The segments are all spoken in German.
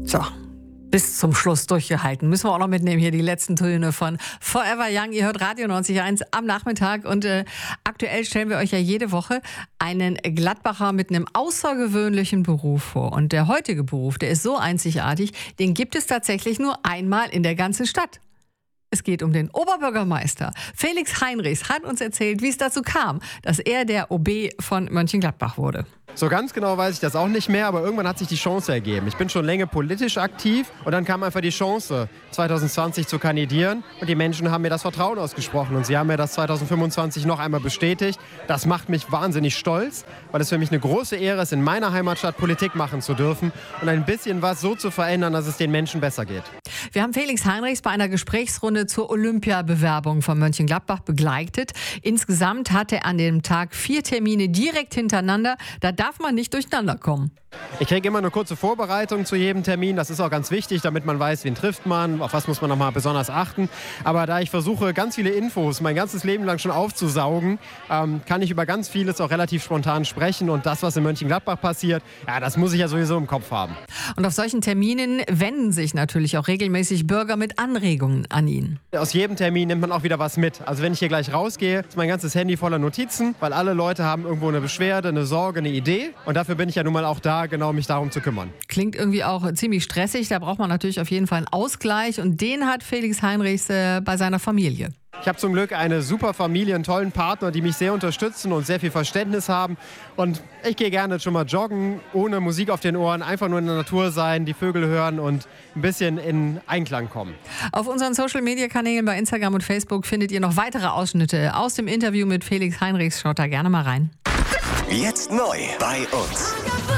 So, bis zum Schluss durchgehalten. Müssen wir auch noch mitnehmen hier die letzten Töne von Forever Young. Ihr hört Radio 90.1 am Nachmittag und aktuell stellen wir euch ja jede Woche einen Gladbacher mit einem außergewöhnlichen Beruf vor. Und der heutige Beruf, der ist so einzigartig, den gibt es tatsächlich nur einmal in der ganzen Stadt. Es geht um den Oberbürgermeister. Felix Heinrichs hat uns erzählt, wie es dazu kam, dass er der OB von Mönchengladbach wurde. So ganz genau weiß ich das auch nicht mehr, aber irgendwann hat sich die Chance ergeben. Ich bin schon länger politisch aktiv und dann kam einfach die Chance, 2020 zu kandidieren. Und die Menschen haben mir das Vertrauen ausgesprochen und sie haben mir das 2025 noch einmal bestätigt. Das macht mich wahnsinnig stolz, weil es für mich eine große Ehre ist, in meiner Heimatstadt Politik machen zu dürfen und ein bisschen was so zu verändern, dass es den Menschen besser geht. Wir haben Felix Heinrichs bei einer Gesprächsrunde zur Olympiabewerbung von Mönchengladbach begleitet. Insgesamt hatte er an dem Tag 4 Termine direkt hintereinander. Da darf man nicht durcheinander kommen. Ich kriege immer eine kurze Vorbereitung zu jedem Termin. Das ist auch ganz wichtig, damit man weiß, wen trifft man, auf was muss man nochmal besonders achten. Aber da ich versuche, ganz viele Infos mein ganzes Leben lang schon aufzusaugen, kann ich über ganz vieles auch relativ spontan sprechen. Und das, was in Mönchengladbach passiert, ja, das muss ich ja sowieso im Kopf haben. Und auf solchen Terminen wenden sich natürlich auch regelmäßig Bürger mit Anregungen an ihn. Aus jedem Termin nimmt man auch wieder was mit. Also wenn ich hier gleich rausgehe, ist mein ganzes Handy voller Notizen, weil alle Leute haben irgendwo eine Beschwerde, eine Sorge, eine Idee. Und dafür bin ich ja nun mal auch da, genau mich darum zu kümmern. Klingt irgendwie auch ziemlich stressig. Da braucht man natürlich auf jeden Fall einen Ausgleich. Und den hat Felix Heinrichs bei seiner Familie. Ich habe zum Glück eine super Familie, einen tollen Partner, die mich sehr unterstützen und sehr viel Verständnis haben. Und ich gehe gerne schon mal joggen, ohne Musik auf den Ohren, einfach nur in der Natur sein, die Vögel hören und ein bisschen in Einklang kommen. Auf unseren Social-Media-Kanälen bei Instagram und Facebook findet ihr noch weitere Ausschnitte aus dem Interview mit Felix Heinrichs. Schaut da gerne mal rein. Jetzt neu bei uns.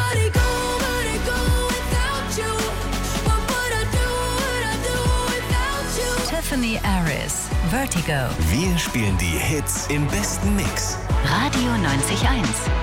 Tiffany Aris, Vertigo. Wir spielen die Hits im besten Mix. Radio 90.1.